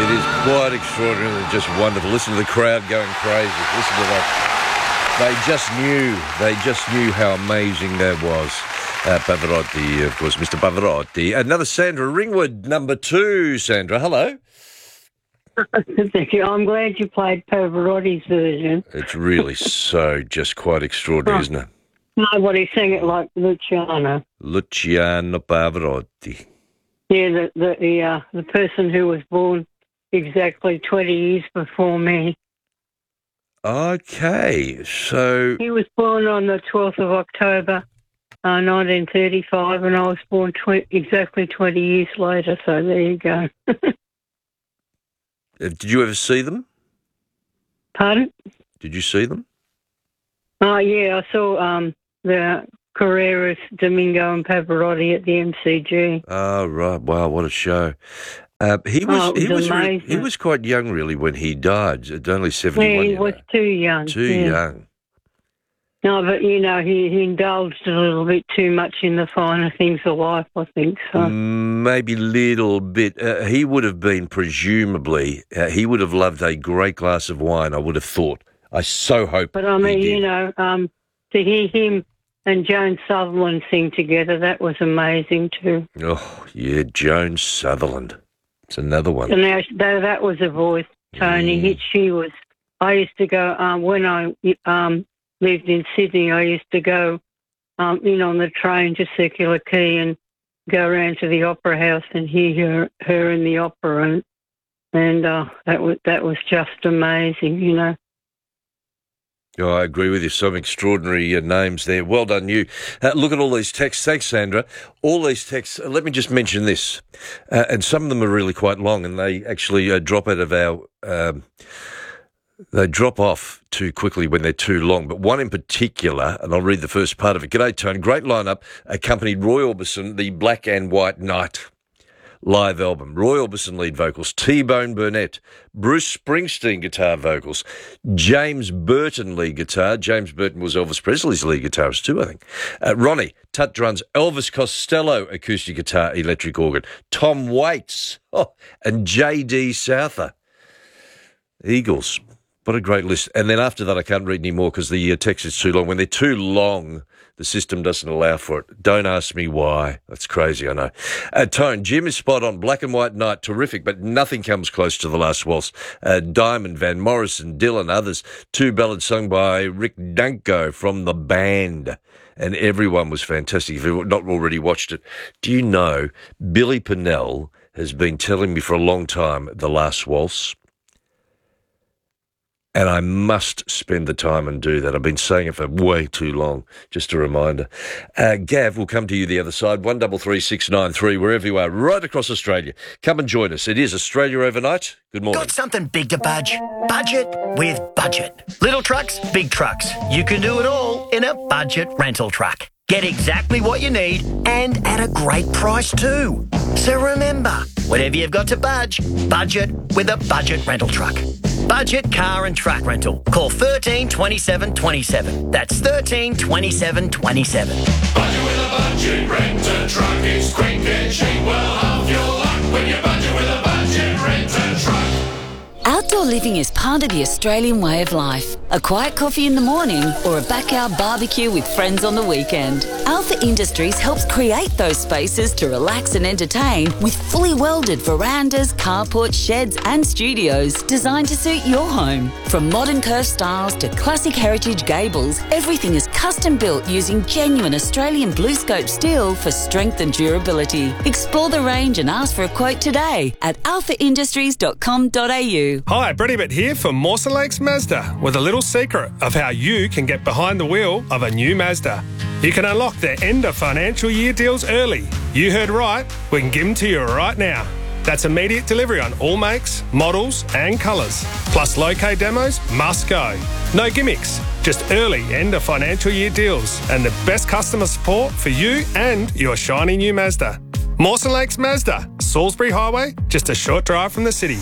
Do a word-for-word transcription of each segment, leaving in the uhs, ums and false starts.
It is quite extraordinary and just wonderful. Listen to the crowd going crazy. Listen to that. They just knew. They just knew how amazing that was. Uh, Pavarotti, of course, Mister Pavarotti. Another Sandra Ringwood, number two. Sandra, hello. Thank you. I'm glad you played Pavarotti's version. It's really so just quite extraordinary, isn't it? Nobody sang it like Luciano. Luciano Pavarotti. Yeah, the the the, uh, the person who was born exactly twenty years before me. Okay, so... He was born on the twelfth of October, uh, nineteen thirty-five, and I was born tw- exactly twenty years later, so there you go. Did you ever see them? Pardon? Did you see them? Oh, yeah, I saw um, the Carreras, Domingo and Pavarotti at the M C G. Oh, right. Wow, what a show. Uh, he was, oh, was he was re- amazing. he was quite young, really, when he died. At only seventy-one. Yeah, he was know. too young. Too yeah. young. No, but, you know, he, he indulged a little bit too much in the finer things of life, I think. So Maybe a little bit. Uh, he would have been, presumably, uh, he would have loved a great glass of wine, I would have thought. I so hope But, I mean, he did. you know, um, to hear him and Joan Sutherland sing together, that was amazing too. Oh, yeah, Joan Sutherland. It's another one. And now, that, that was a voice, Tony. Mm. He, she was, I used to go, um, when I um, lived in Sydney, I used to go um, in on the train to Circular Quay and go around to the Opera House and hear her, her in the opera. And, and uh, that was that was just amazing, you know. Oh, I agree with you. Some extraordinary uh, names there. Well done, you. Uh, look at all these texts. Thanks, Sandra. All these texts. Uh, let me just mention this. Uh, and some of them are really quite long, and they actually uh, drop out of our... Um, they drop off too quickly when they're too long. But one in particular, and I'll read the first part of it. G'day, Tone. Great lineup. Accompanied Roy Orbison, the Black and White Knight live album. Roy Orbison lead vocals, T-Bone Burnett, Bruce Springsteen guitar vocals, James Burton lead guitar. James Burton was Elvis Presley's lead guitarist too, I think. Uh, Ronnie, tut drums, Elvis Costello acoustic guitar, electric organ, Tom Waits, oh, and J D Souther. Eagles. What a great list. And then after that, I can't read any more because the uh, text is too long. When they're too long, the system doesn't allow for it. Don't ask me why. That's crazy, I know. Uh, Tone, Jim is spot on. Black and White Night, terrific, but nothing comes close to The Last Waltz. Uh, Diamond, Van Morrison, Dylan, others. Two ballads sung by Rick Danko from The Band. And everyone was fantastic. If you've not already watched it, do you know Billy Pennell has been telling me for a long time The Last Waltz? And I must spend the time and do that. I've been saying it for way too long. Just a reminder. Uh, Gav will come to you the other side, one double three six nine three, wherever you are, right across Australia. Come and join us. It is Australia Overnight. Good morning. Got something big to budge? Budget with Budget. Little trucks, big trucks. You can do it all in a Budget rental truck. Get exactly what you need and at a great price too. So remember, whatever you've got to budge, budget with a Budget rental truck. Budget car and truck rental. Call thirteen twenty-seven twenty-seven. That's thirteen twenty-seven twenty-seven. Budget with a Budget renter truck. It's quick and cheap. Well, half your luck when you budget with a Budget renter truck. Outdoor living is part of the Australian way of life. A quiet coffee in the morning or a backyard barbecue with friends on the weekend. Alpha Industries helps create those spaces to relax and entertain with fully welded verandas, carports, sheds and studios designed to suit your home. From modern curved styles to classic heritage gables, everything is custom built using genuine Australian blue scope steel for strength and durability. Explore the range and ask for a quote today at alpha industries dot com dot a u. Hi, Brady Bitt here for Mawson Lakes Mazda with a little secret of how you can get behind the wheel of a new Mazda. You can unlock their end of financial year deals early. You heard right, we can give them to you right now. That's immediate delivery on all makes, models and colours. Plus low-K demos must go. No gimmicks, just early end of financial year deals and the best customer support for you and your shiny new Mazda. Mawson Lakes Mazda, Salisbury Highway, just a short drive from the city.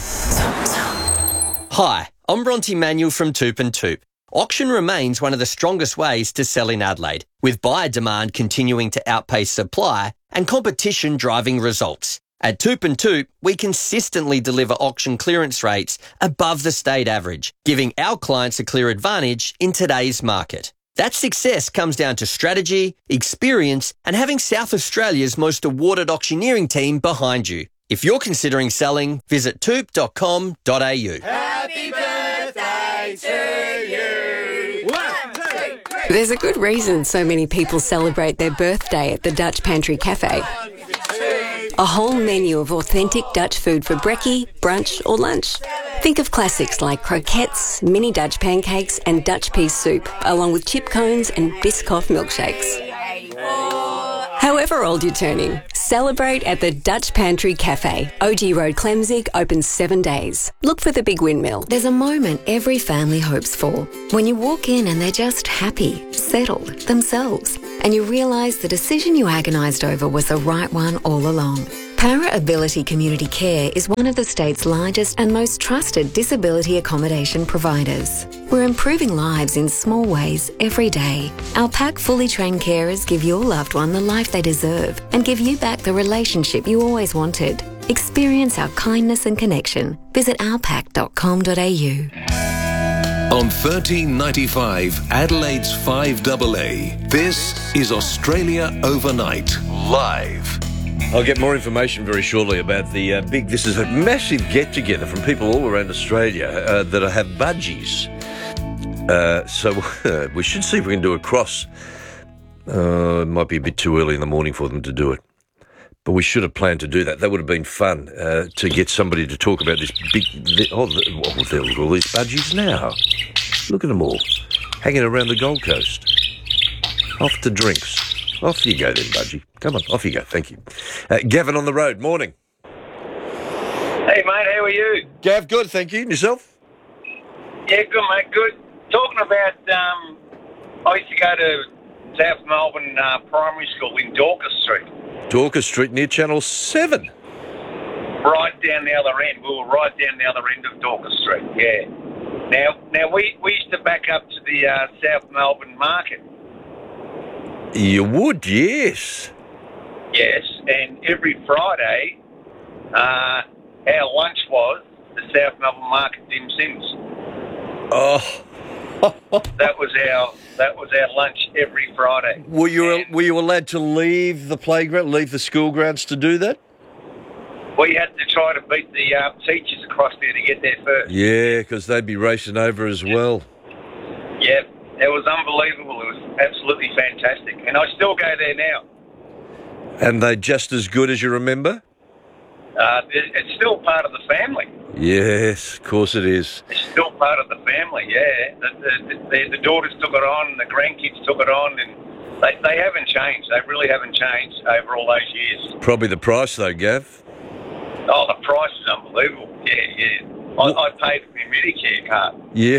Hi, I'm Bronte Manuel from Toop and Toop. Auction remains one of the strongest ways to sell in Adelaide, with buyer demand continuing to outpace supply and competition driving results. At Toop and Toop, we consistently deliver auction clearance rates above the state average, giving our clients a clear advantage in today's market. That success comes down to strategy, experience, and having South Australia's most awarded auctioneering team behind you. If you're considering selling, visit toop dot com dot a u. Happy birthday to you. One, two, three. There's a good reason so many people celebrate their birthday at the Dutch Pantry Cafe. A whole menu of authentic Dutch food for brekkie, brunch or lunch. Think of classics like croquettes, mini Dutch pancakes and Dutch pea soup, along with chip cones and Biscoff milkshakes. However old you're turning, celebrate at the Dutch Pantry Cafe. O G Road, Clemzig, open seven days. Look for the big windmill. There's a moment every family hopes for. When you walk in and they're just happy, settled, themselves, and you realise the decision you agonised over was the right one all along. Para Ability Community Care is one of the state's largest and most trusted disability accommodation providers. We're improving lives in small ways every day. Our P A C fully trained carers give your loved one the life they deserve and give you back the relationship you always wanted. Experience our kindness and connection. Visit our pac dot com dot a u. On thirteen ninety-five, Adelaide's five A A, this is Australia Overnight, live. I'll get more information very shortly about the uh, big, this is a massive get-together from people all around Australia uh, that have budgies. Uh, so uh, we should see if we can do a cross. Uh, it might be a bit too early in the morning for them to do it. But we should have planned to do that. That would have been fun uh, to get somebody to talk about this big... The, oh, the, oh, there look at all these budgies now. Look at them all, hanging around the Gold Coast. Off to drinks. Off you go then, Budgie. Come on, off you go. Thank you. Uh, Gavin on the road. Morning. Hey, mate. How are you? Gav, good. Thank you. And yourself? Yeah, good, mate. Good. Talking about, um, I used to go to South Melbourne uh, Primary School in Dorcas Street. Dorcas Street near Channel seven. Right down the other end. We were right down the other end of Dorcas Street, yeah. Now, now we, we used to back up to the uh, South Melbourne Market. You would, yes. Yes, and every Friday, uh, our lunch was the South Melbourne Market dim sims. Oh. that was our that was our lunch every Friday. Were you and were you allowed to leave the playground, leave the school grounds to do that? We had to try to beat the uh, teachers across there to get there first. Yeah, because they'd be racing over as well. Yeah, it was unbelievable. It was absolutely fantastic, and I still go there now. And they're just as good as you remember? Uh, it's still part of the family. Yes, of course it is. It's still part of the family, yeah. The, the, the, the daughters took it on, the grandkids took it on, and they, they haven't changed. They really haven't changed over all those years. Probably the price, though, Gav. Oh, the price is unbelievable. Yeah, yeah. I, I paid for my Medicare card. Yeah.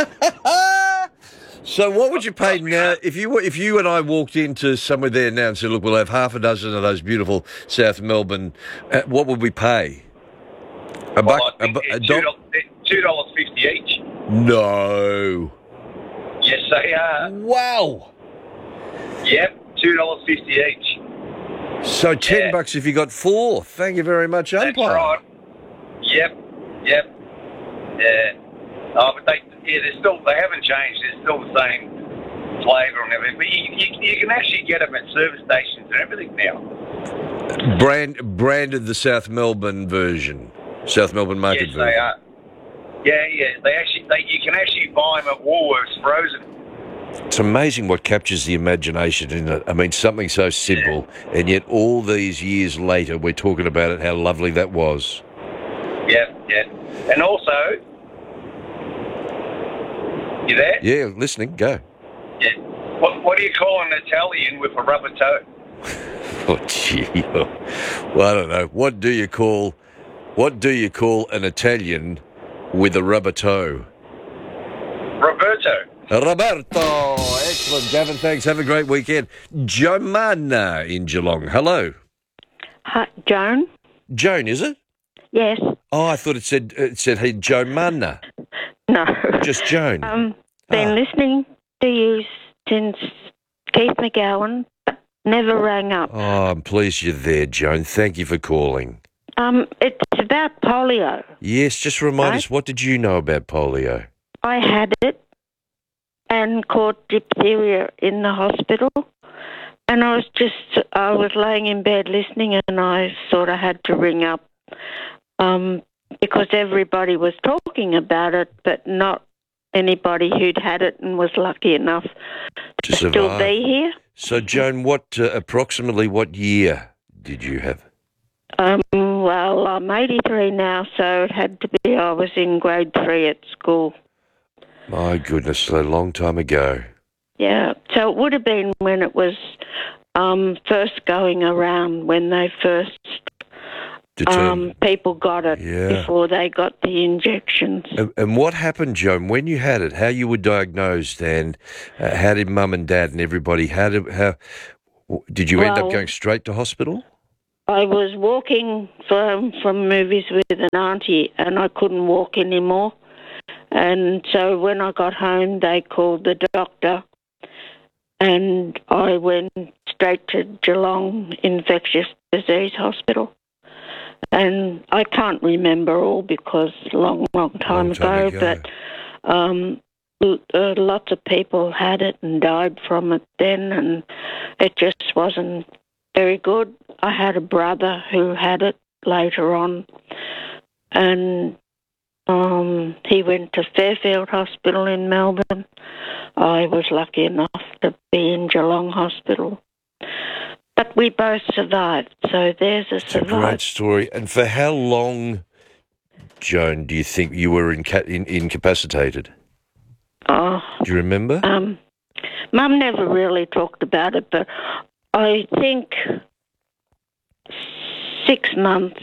So what would you pay now if you if you and I walked into somewhere there now and said, look, we'll have half a dozen of those beautiful South Melbourne, uh, what would we pay? A well, buck, I think a, a two doll- two dollars fifty each. No. Yes, they are. Wow. Yep, two dollars fifty each. So ten yeah. bucks if you got four. Thank you very much, umpire. That's right. Yep, yep. Yeah. Oh, but they, yeah, they're still, they haven't changed. They're still the same flavour and everything. But you, you, you can actually get them at service stations and everything now. Brand, branded the South Melbourne version. South Melbourne Market yes, version. Yes, they are. Yeah, yeah. They actually, they, you can actually buy them at Woolworths frozen. It's amazing what captures the imagination, isn't it? I mean, something so simple, yeah. and yet all these years later, we're talking about it, how lovely that was. Yeah, yeah. And also, you there? Yeah, listening. Go. Yeah. What, what do you call an Italian with a rubber toe? Oh, gee. Well, I don't know. What do you call, what do you call an Italian with a rubber toe? Roberto. Roberto. Excellent, Gavin. Thanks. Have a great weekend. Jomana in Geelong. Hello. Hi, Joan. Joan, is it? Yes. Oh, I thought it said it said hey, Jomana. No. Just Joan. Um, been ah. listening to you since Keith McGowan, but never rang up. Oh, I'm pleased you're there, Joan. Thank you for calling. Um, it's about polio. Yes, just remind Right. us, what did you know about polio? I had it and caught diphtheria in the hospital. And I was just, I was laying in bed listening, and I sort of had to ring up um, because everybody was talking about it, but not anybody who'd had it and was lucky enough to, To still survive. be here. So, Joan, what uh, approximately what year did you have? Um, well, I'm eighty-three now, so it had to be, I was in grade three at school. My goodness, a long time ago. Yeah, so it would have been when it was um, first going around, when they first um, people got it Yeah. before they got the injections. And, and what happened, Joan, when you had it? How you were diagnosed, and uh, how did Mum and Dad and everybody? How did how w- did you end up Well- going straight to hospital? I was walking from from movies with an auntie, and I couldn't walk anymore. And so when I got home, they called the doctor, and I went straight to Geelong Infectious Disease Hospital. And I can't remember all because long, long time, Long time ago, ago. but um, l- uh, lots of people had it and died from it then, and it just wasn't very good. I had a brother who had it later on, and um, he went to Fairfield Hospital in Melbourne. I was lucky enough to be in Geelong Hospital. But we both survived, so there's a It's a great survival. story. And for how long, Joan, do you think you were inca- in, incapacitated? Oh, Do you remember? um, Mum never really talked about it, but I think six months,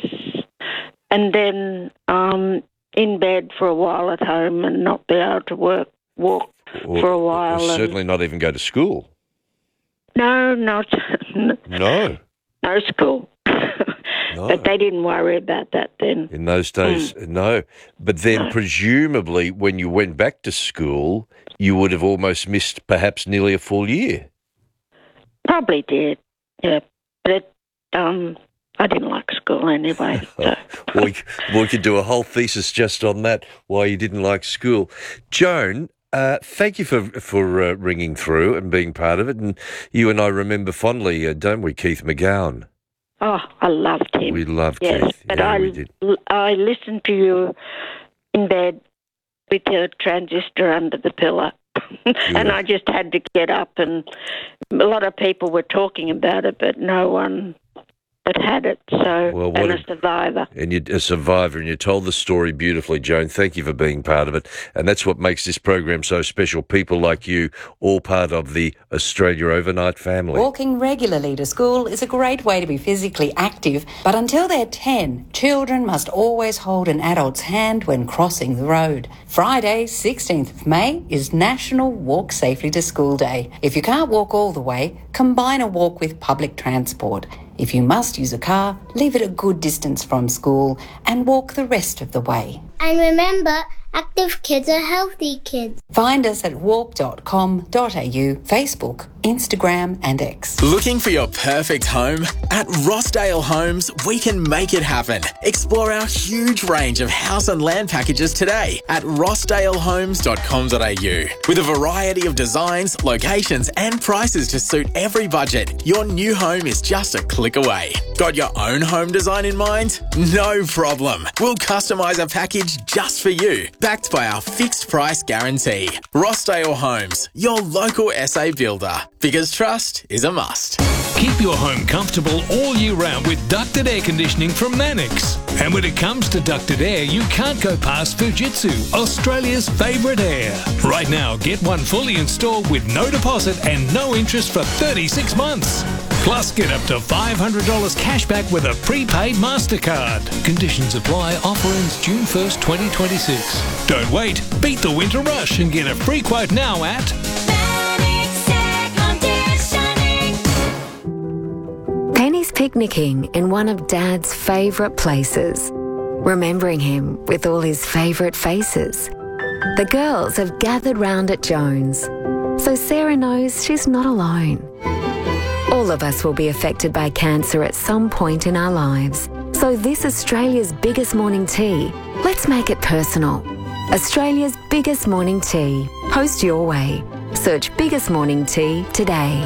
and then um, in bed for a while at home and not be able to work, walk Or- for a or while. and- certainly not even go to school. No, not No. no school. No. But they didn't worry about that then. In those days, no. But then presumably when you went back to school, you would have almost missed perhaps nearly a full year. Probably did, yeah. But it, um, I didn't like school anyway. So. we, we could do a whole thesis just on that, why you didn't like school. Joan, uh, thank you for for uh, ringing through and being part of it. And you and I remember fondly, uh, don't we, Keith McGowan? Oh, I loved him. We loved yes, Keith. but Yeah, I, we did. I listened to you in bed with your transistor under the pillow. And I just had to get up, and a lot of people were talking about it, but no one had had it. So, Well, what and a- a survivor. And you're a survivor, and you told the story beautifully, Joan. Thank you for being part of it. And that's what makes this program so special. People like you, all part of the Australia Overnight family. Walking regularly to school is a great way to be physically active, but until they're ten, children must always hold an adult's hand when crossing the road. Friday, sixteenth of May, is National Walk Safely to School Day. If you can't walk all the way, combine a walk with public transport. If you must use a car, leave it a good distance from school and walk the rest of the way. And remember, active kids are healthy kids. Find us at walk dot com dot a u, Facebook, Instagram and X. Looking for your perfect home? At Rossdale Homes, we can make it happen. Explore our huge range of house and land packages today at rossdale homes dot com dot a u. With a variety of designs, locations and prices to suit every budget, your new home is just a click away. Got your own home design in mind? No problem. We'll customise a package just for you, backed by our fixed price guarantee. Rossdale Homes, your local S A builder. Because trust is a must. Keep your home comfortable all year round with ducted air conditioning from Mannix. And when it comes to ducted air, you can't go past Fujitsu, Australia's favourite air. Right now, get one fully installed with no deposit and no interest for thirty-six months. Plus, get up to five hundred dollars cash back with a prepaid MasterCard. Conditions apply. Offer ends June first, twenty twenty-six. Don't wait. Beat the winter rush and get a free quote now at Penny's picnicking in one of Dad's favourite places, remembering him with all his favourite faces. The girls have gathered round at Jones, so Sarah knows she's not alone. All of us will be affected by cancer at some point in our lives, So this Australia's biggest morning tea, let's make it personal. Australia's biggest morning tea. Post your way. Search Biggest Morning Tea today.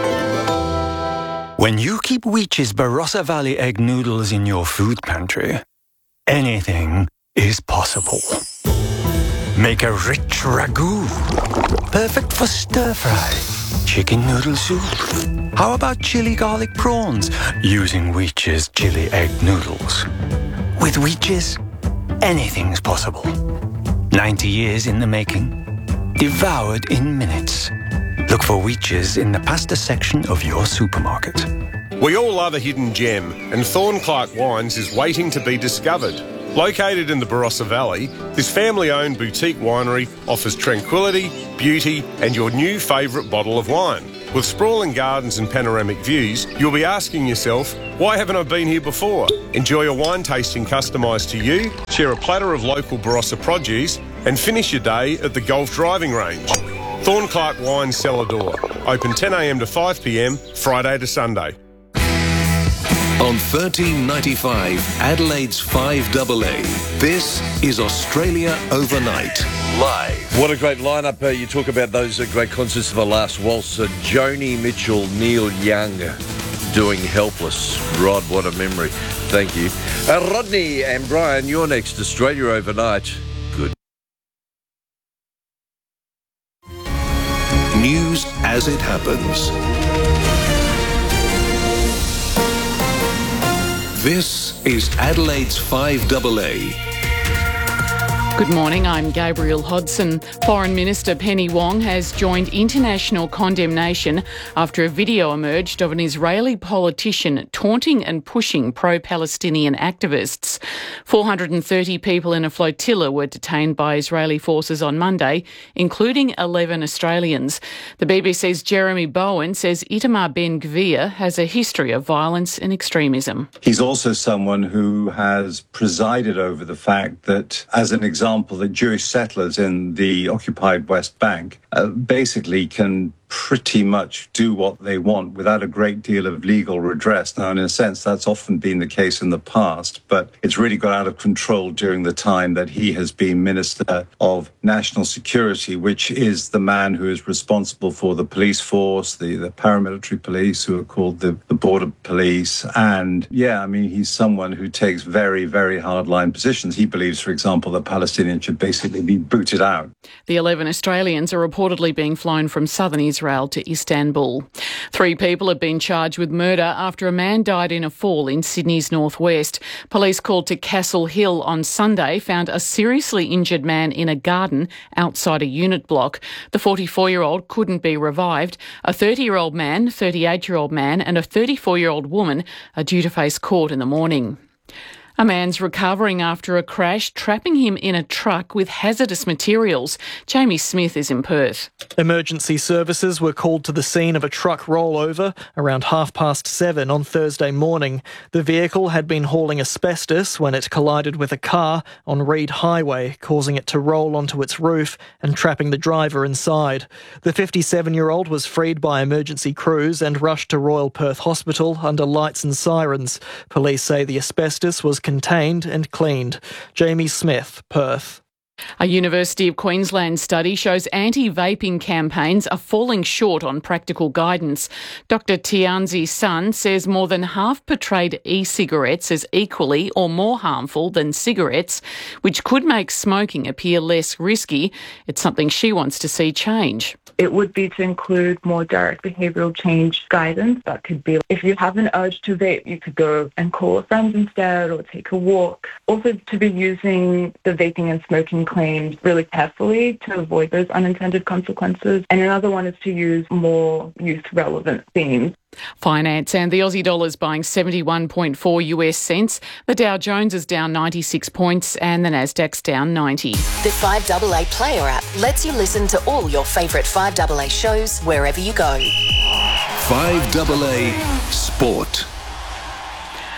When you keep Weech's Barossa Valley egg noodles in your food pantry, anything is possible. Make a rich ragu, perfect for stir-fry. Chicken noodle soup. How about chili garlic prawns using Weech's chili egg noodles? With Weech's, anything's possible. ninety years in the making, devoured in minutes. Look for Weech's in the pasta section of your supermarket. We all love a hidden gem, and Thornclark Wines is waiting to be discovered. Located in the Barossa Valley, this family-owned boutique winery offers tranquility, beauty and your new favourite bottle of wine. With sprawling gardens and panoramic views, you'll be asking yourself, why haven't I been here before? Enjoy a wine tasting customised to you, share a platter of local Barossa produce and finish your day at the golf driving range. Thornclark Wines Cellar Door, open ten a m to five p m, Friday to Sunday. On thirteen ninety-five, Adelaide's five A A. This is Australia Overnight, live. What a great lineup. Uh, you talk about those uh, great concerts of the last waltz. Uh, Joni Mitchell, Neil Young doing Helpless. Rod, what a memory. Thank you. Uh, Rodney and Brian, you're next. Australia Overnight. Good. News as it happens. This is Adelaide's five A A. Good morning, I'm Gabrielle Hodson. Foreign Minister Penny Wong has joined international condemnation after a video emerged of an Israeli politician taunting and pushing pro-Palestinian activists. four hundred thirty people in a flotilla were detained by Israeli forces on Monday, including eleven Australians. The B B C's Jeremy Bowen says Itamar Ben-Gvir has a history of violence and extremism. He's also someone who has presided over the fact that, as an example, example that Jewish settlers in the occupied West Bank uh, basically can pretty much do what they want without a great deal of legal redress. Now, in a sense, that's often been the case in the past, but it's really got out of control during the time that he has been Minister of National Security, which is the man who is responsible for the police force, the, the paramilitary police, who are called the, the border police. And yeah, I mean, he's someone who takes very, very hardline positions. He believes, for example, that Palestinians should basically be booted out. The eleven Australians are reportedly being flown from southern Israel to Istanbul. Three people have been charged with murder after a man died in a fall in Sydney's northwest. Police called to Castle Hill on Sunday found a seriously injured man in a garden outside a unit block. The forty-four-year-old couldn't be revived. A thirty-year-old man, thirty-eight-year-old man and a thirty-four-year-old woman are due to face court in the morning. A man's recovering after a crash, trapping him in a truck with hazardous materials. Jamie Smith is in Perth. Emergency services were called to the scene of a truck rollover around half past seven on Thursday morning. The vehicle had been hauling asbestos when it collided with a car on Reed Highway, causing it to roll onto its roof and trapping the driver inside. The fifty-seven-year-old was freed by emergency crews and rushed to Royal Perth Hospital under lights and sirens. Police say the asbestos was contained and cleaned. Jamie Smith, Perth. A University of Queensland study shows anti-vaping campaigns are falling short on practical guidance. Doctor Tianzi Sun says more than half portrayed e-cigarettes as equally or more harmful than cigarettes, which could make smoking appear less risky. It's something she wants to see change. It would be to include more direct behavioural change guidance. That could be if you have an urge to vape, you could go and call a friend instead or take a walk. Also to be using the vaping and smoking claims really carefully to avoid those unintended consequences. And another one is to use more youth-relevant themes. Finance and the Aussie dollar is buying seventy-one point four US cents. The Dow Jones is down ninety-six points and the Nasdaq's down ninety. The five A A Player app lets you listen to all your favourite five A A shows wherever you go. five A A Sport.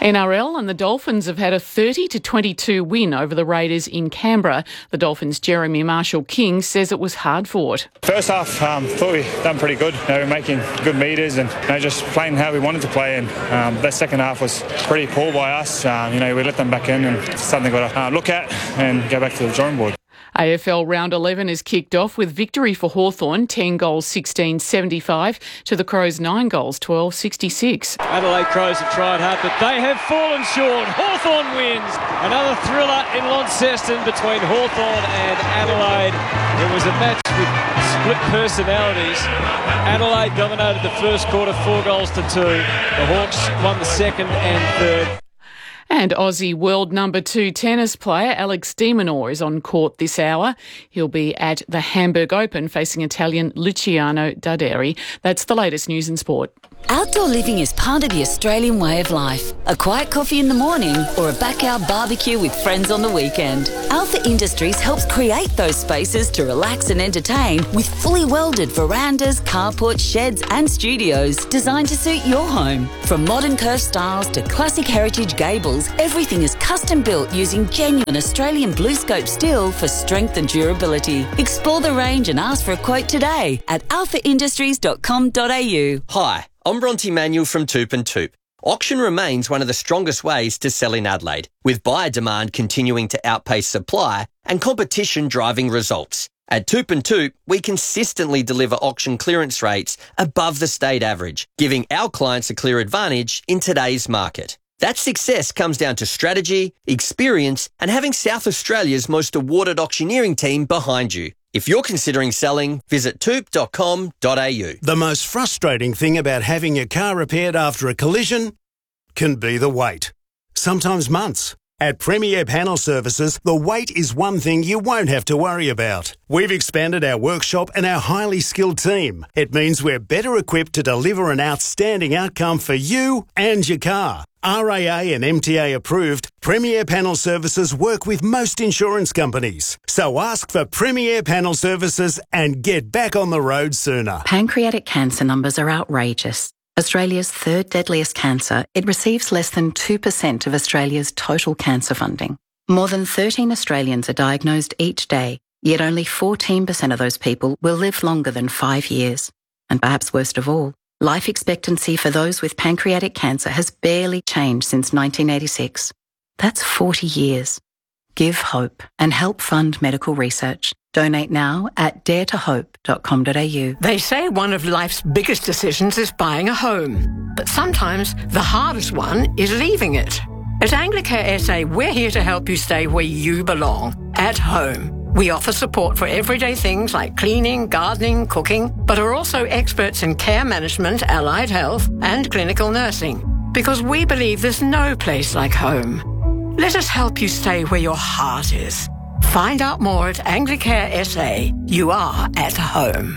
N R L and the Dolphins have had a thirty to twenty-two win over the Raiders in Canberra. The Dolphins' Jeremy Marshall-King says it was hard fought. First half, um, thought we done pretty good. You know, we were making good meters and you know, just playing how we wanted to play. And um, that second half was pretty poor by us. Um, you know, we let them back in and something got to uh, look at and go back to the drawing board. A F L Round eleven is kicked off with victory for Hawthorn, ten goals sixteen seventy-five to the Crows nine goals twelve sixty-six. Adelaide Crows have tried hard, but they have fallen short. Hawthorn wins. Another thriller in Launceston between Hawthorn and Adelaide. It was a match with split personalities. Adelaide dominated the first quarter, four goals to two. The Hawks won the second and third. And Aussie world number two tennis player Alex de Minaur is on court this hour. He'll be at the Hamburg Open facing Italian Luciano Darderi. That's the latest news and sport. Outdoor living is part of the Australian way of life. A quiet coffee in the morning or a backyard barbecue with friends on the weekend. Alpha Industries helps create those spaces to relax and entertain with fully welded verandas, carports, sheds and studios designed to suit your home. From modern curved styles to classic heritage gables, everything is custom built using genuine Australian blue scope steel for strength and durability. Explore the range and ask for a quote today at alpha industries dot com dot a u. Hi, I'm Bronte Manuel from Toop and Toop. Auction remains one of the strongest ways to sell in Adelaide, with buyer demand continuing to outpace supply and competition driving results. At Toop and Toop, we consistently deliver auction clearance rates above the state average, giving our clients a clear advantage in today's market. That success comes down to strategy, experience, and having South Australia's most awarded auctioneering team behind you. If you're considering selling, visit toop dot com dot a u. The most frustrating thing about having your car repaired after a collision can be the wait. Sometimes months. At Premier Panel Services, the wait is one thing you won't have to worry about. We've expanded our workshop and our highly skilled team. It means we're better equipped to deliver an outstanding outcome for you and your car. R A A and M T A approved, Premier Panel Services work with most insurance companies. So ask for Premier Panel Services and get back on the road sooner. Pancreatic cancer numbers are outrageous. Australia's third deadliest cancer, it receives less than two percent of Australia's total cancer funding. More than thirteen Australians are diagnosed each day, yet only fourteen percent of those people will live longer than five years. And perhaps worst of all, life expectancy for those with pancreatic cancer has barely changed since nineteen eighty-six. That's forty years. Give hope and help fund medical research. Donate now at dare to hope dot com dot a u. They say one of life's biggest decisions is buying a home. But sometimes the hardest one is leaving it. At Anglicare S A, we're here to help you stay where you belong, at home. We offer support for everyday things like cleaning, gardening, cooking, but are also experts in care management, allied health, and clinical nursing. Because we believe there's no place like home. Let us help you stay where your heart is. Find out more at Anglicare S A. You are at home.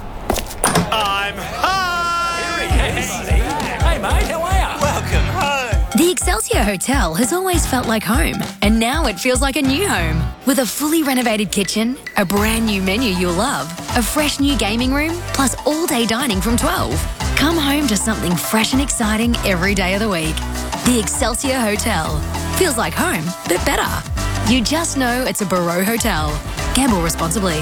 I'm home! Here he is. Hey, mate, how are you? Welcome home. The Excelsior Hotel has always felt like home, and now it feels like a new home. With a fully renovated kitchen, a brand new menu you'll love, a fresh new gaming room, plus all-day dining from twelve. Come home to something fresh and exciting every day of the week. The Excelsior Hotel. Feels like home, but better. You just know it's a Barreau Hotel. Gamble responsibly.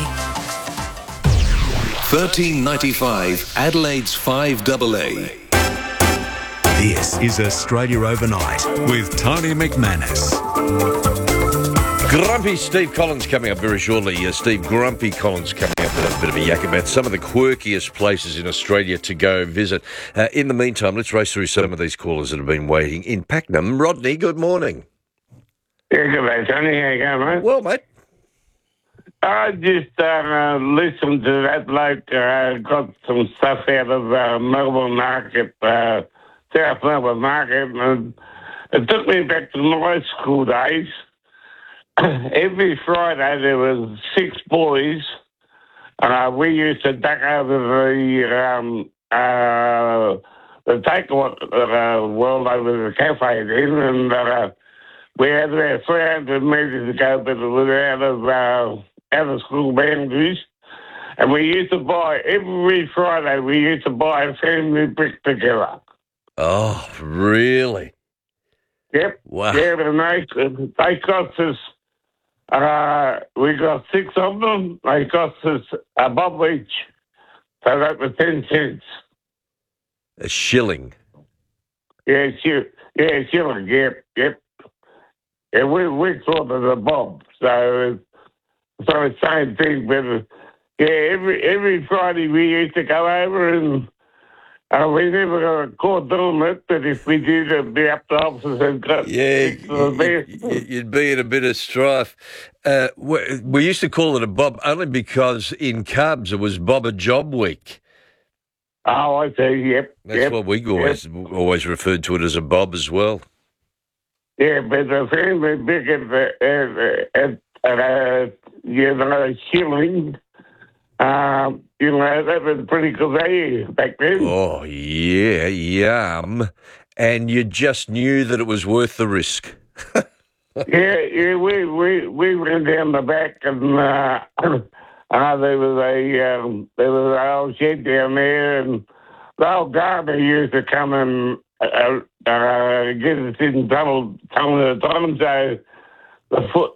thirteen ninety-five Adelaide's five double A. This is Australia Overnight with Tony McManus. Grumpy Steve Collins coming up very shortly. Uh, Steve Grumpy Collins coming up with a bit of a yak about some of the quirkiest places in Australia to go visit. Uh, in the meantime, let's race through some of these callers that have been waiting in Pakenham. Rodney, good morning. Yeah, good day, Tony. How you going, mate? Well, mate. I just uh, listened to that bloke, uh, got some stuff out of uh, Melbourne Market, uh, South Melbourne Market, and it took me back to my school days. Every Friday there was six boys, and uh, we used to duck over the um, uh, the takeaway uh, world over the cafe then, and uh, we had about three hundred metres to go, but it was out of uh, out of school boundaries. And we used to buy, every Friday, we used to buy a family brick together. Oh, really? Yep. Wow. Yeah, and they, they cost us, uh, we got six of them. They cost us a bob each. So that was ten cents. A shilling. Yeah, sure. Yeah, shilling. Yep, yep. Yeah, we, we thought of the bob. So, so the same thing, but yeah, every, every Friday we used to go over and Uh, we never got caught doing it, but if we did, it'd be up to officers and got Yeah, six of the best. you- you'd be in a bit of strife. Uh, we, we used to call it a bob only because in Cubs it was Bob a Job Week. Oh, I see. Yep. That's yep, what we always yep. always referred to it as a bob as well. Yeah, but the family big at the at, at, at uh, you know shilling. Um, you know that was pretty good value back then. Oh yeah, yum! And you just knew that it was worth the risk. yeah, yeah. We, we we went down the back and uh, uh, there was a um, there was an old shed down there, and the old gardener used to come and uh, uh, get us in trouble some of the time. So the foot